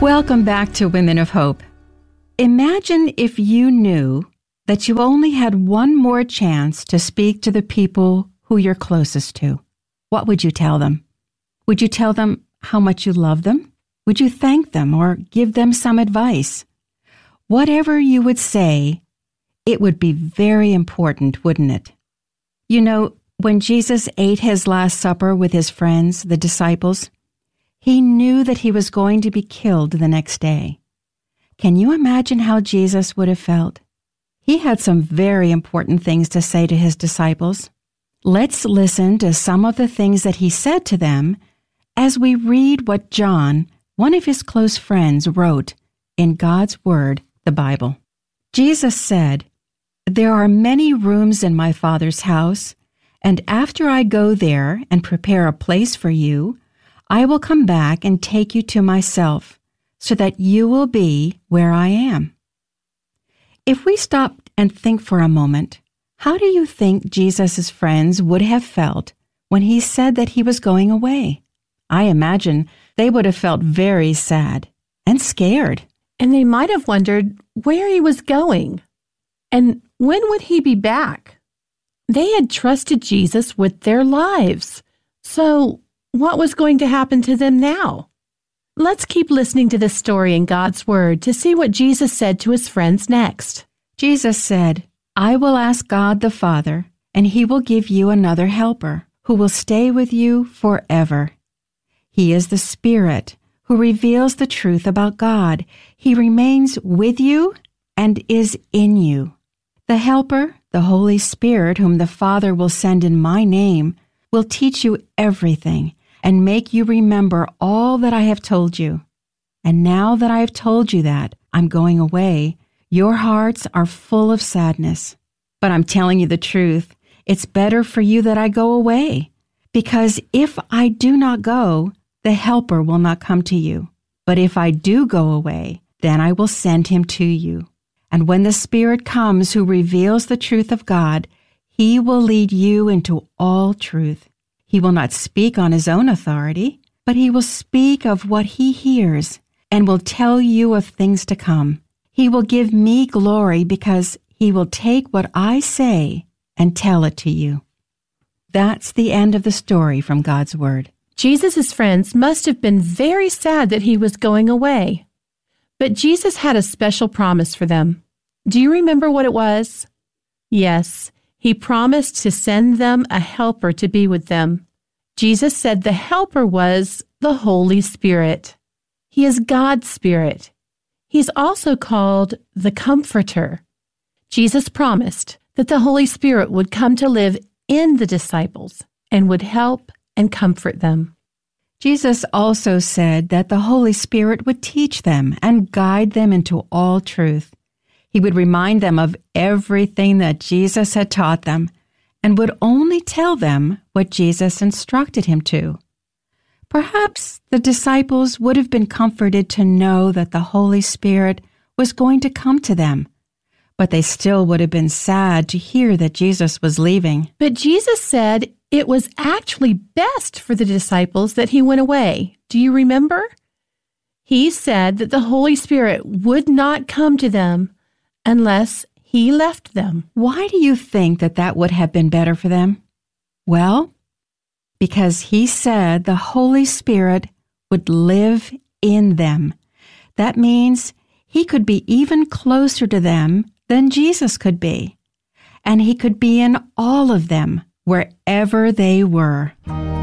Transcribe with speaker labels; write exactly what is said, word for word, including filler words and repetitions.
Speaker 1: Welcome back to Women of Hope. Imagine if you knew that you only had one more chance to speak to the people who you're closest to. What would you tell them? Would you tell them how much you love them? Would you thank them or give them some advice? Whatever you would say, it would be very important, wouldn't it? You know, when Jesus ate his Last Supper with his friends, the disciples, he knew that he was going to be killed the next day. Can you imagine how Jesus would have felt? He had some very important things to say to his disciples. Let's listen to some of the things that he said to them as we read what John, one of his close friends, wrote in God's Word, the Bible. Jesus said, "There are many rooms in my Father's house, and after I go there and prepare a place for you, I will come back and take you to myself, so that you will be where I am." If we stop and think for a moment, how do you think Jesus' friends would have felt when he said that he was going away? I imagine they would have felt very sad and scared.
Speaker 2: And they might have wondered where he was going and when would he be back. They had trusted Jesus with their lives. So what was going to happen to them now? Let's keep listening to this story in God's Word to see what Jesus said to his friends next.
Speaker 1: Jesus said, "I will ask God the Father, and he will give you another helper who will stay with you forever. He is the Spirit who reveals the truth about God. He remains with you and is in you. The helper, the Holy Spirit, whom the Father will send in my name, will teach you everything and make you remember all that I have told you. And now that I have told you that I'm going away, your hearts are full of sadness. But I'm telling you the truth. It's better for you that I go away, because if I do not go, the Helper will not come to you. But if I do go away, then I will send him to you. And when the Spirit comes who reveals the truth of God, he will lead you into all truth. He will not speak on his own authority, but he will speak of what he hears and will tell you of things to come. He will give me glory because he will take what I say and tell it to you." That's the end of the story from God's Word.
Speaker 2: Jesus' friends must have been very sad that he was going away. But Jesus had a special promise for them. Do you remember what it was? Yes, he promised to send them a helper to be with them. Jesus said the helper was the Holy Spirit. He is God's Spirit. He's also called the Comforter. Jesus promised that the Holy Spirit would come to live in the disciples and would help and comfort them.
Speaker 1: Jesus also said that the Holy Spirit would teach them and guide them into all truth. He would remind them of everything that Jesus had taught them and would only tell them what Jesus instructed him to. Perhaps the disciples would have been comforted to know that the Holy Spirit was going to come to them, but they still would have been sad to hear that Jesus was leaving.
Speaker 2: But Jesus said it was actually best for the disciples that he went away. Do you remember? He said that the Holy Spirit would not come to them unless he left them.
Speaker 1: Why do you think that that would have been better for them? Well, because he said the Holy Spirit would live in them. That means he could be even closer to them than Jesus could be. And he could be in all of them, wherever they were.